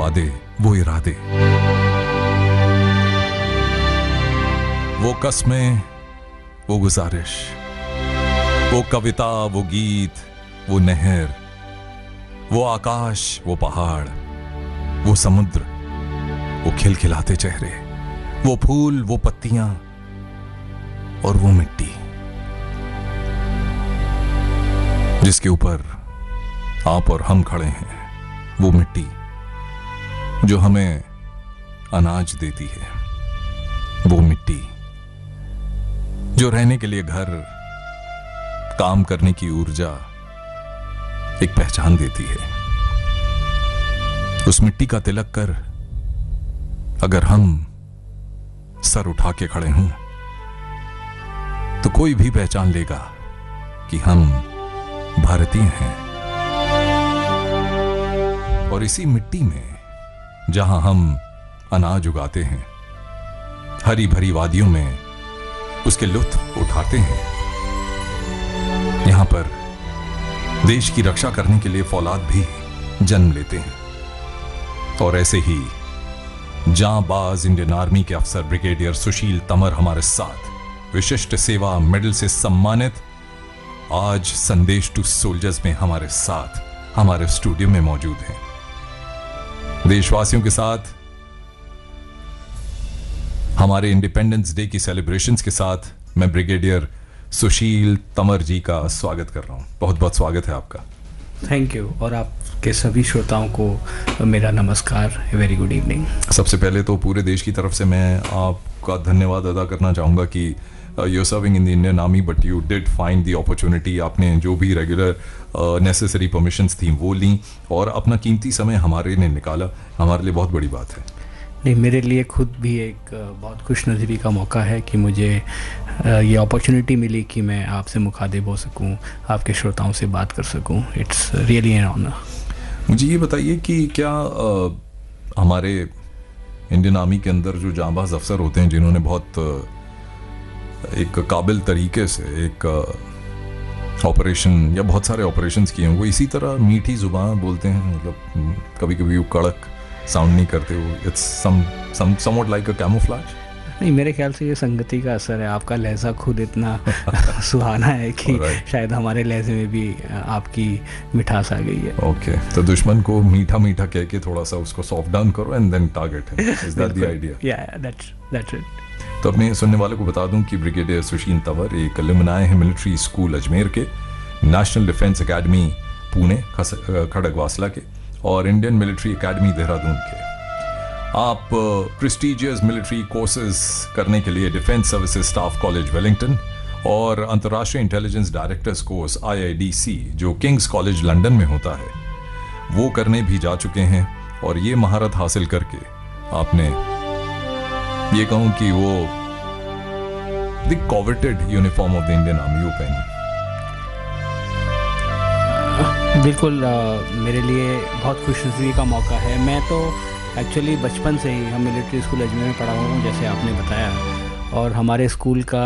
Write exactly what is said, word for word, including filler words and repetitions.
वादे, वो इरादे, वो कस्में, वो गुजारिश, वो कविता, वो गीत, वो नहर, वो आकाश, वो पहाड़, वो समुद्र, वो खिलखिलाते चेहरे, वो फूल, वो पत्तियां और वो मिट्टी जिसके ऊपर आप और हम खड़े हैं। वो मिट्टी जो हमें अनाज देती है, वो मिट्टी जो रहने के लिए घर, काम करने की ऊर्जा, एक पहचान देती है। उस मिट्टी का तिलक कर अगर हम सर उठा के खड़े हों तो कोई भी पहचान लेगा कि हम भारतीय हैं। और इसी मिट्टी में जहां हम अनाज उगाते हैं, हरी भरी वादियों में उसके लुत्फ उठाते हैं, यहां पर देश की रक्षा करने के लिए फौलाद भी जन्म लेते हैं। और ऐसे ही जांबाज इंडियन आर्मी के अफसर ब्रिगेडियर सुशील तंवर हमारे साथ विशिष्ट सेवा मेडल से सम्मानित आज संदेश टू सोल्जर्स में हमारे साथ हमारे स्टूडियो में मौजूद हैं। देशवासियों के साथ हमारे इंडिपेंडेंस डे की सेलिब्रेशंस के साथ मैं ब्रिगेडियर सुशील तंवर जी का स्वागत कर रहा हूं। बहुत बहुत स्वागत है आपका। Thank you. और आपके सभी श्रोताओं को मेरा नमस्कार, वेरी गुड इवनिंग। सबसे पहले तो पूरे देश की तरफ से मैं आपका धन्यवाद अदा करना चाहूँगा कि you are serving in the Indian army but you did find the opportunity. आपने जो भी रेगुलर नेसेसरी परमिशंस थी वो ली और अपना कीमती समय हमारे लिए निकाला, हमारे लिए बहुत बड़ी बात है। नहीं, मेरे लिए खुद भी एक बहुत खुशनसीबी का मौका है कि मुझे ये अपॉर्चुनिटी मिली कि मैं आपसे मुखातिब हो सकूं, आपके श्रोताओं से बात कर सकूं। It's really an honour. मुझे ये बताइए कि क्या आ, हमारे इंडियन आर्मी के अंदर जो जांबाज अफसर होते हैं जिन्होंने बहुत एक काबिल तरीके से एक ऑपरेशन या बहुत सारे ऑपरेशंस किए हैं, वो इसी तरह मीठी जुबान बोलते हैं, मतलब कभी कभी वो कड़क साउंड नहीं करते, वो it's some some somewhat like a camouflage? नहीं, मेरे ख्याल से ये संगति का असर है। आपका लहजा खुद इतना सुहाना है कि right. शायद हमारे लहजे में भी आपकी मिठास आ गई है। Okay okay. तो दुश्मन को मीठा मीठा कह के थोड़ा सा उसको सॉफ्ट डाउन करो एंड देन टारगेट है। Is that the idea? या दैट्स दैट्स इट। तो अपने सुनने वालों को बता दूं कि ब्रिगेडियर सुशील तंवर एक अलुमनाई है मिलिट्री स्कूल अजमेर के, national defence academy Pune Khadakwasla के और इंडियन मिलिट्री एकेडमी देहरादून के। आप प्रेस्टिजियस मिलिट्री कोर्सेज करने के लिए defence services staff college Wellington और अंतर्राष्ट्रीय intelligence directors course I I D C जो किंग्स कॉलेज लंदन में होता है, वो करने भी जा चुके हैं। और ये महारत हासिल करके आपने ये कहूं कि वो the coveted uniform of the Indian army वो पहनी। बिल्कुल, आ, मेरे लिए बहुत खुशनसीबी का मौका है। मैं तो एक्चुअली बचपन से ही हम मिलिट्री स्कूल अजमेर में पढ़ा हुआ हूँ, जैसे आपने बताया, और हमारे स्कूल का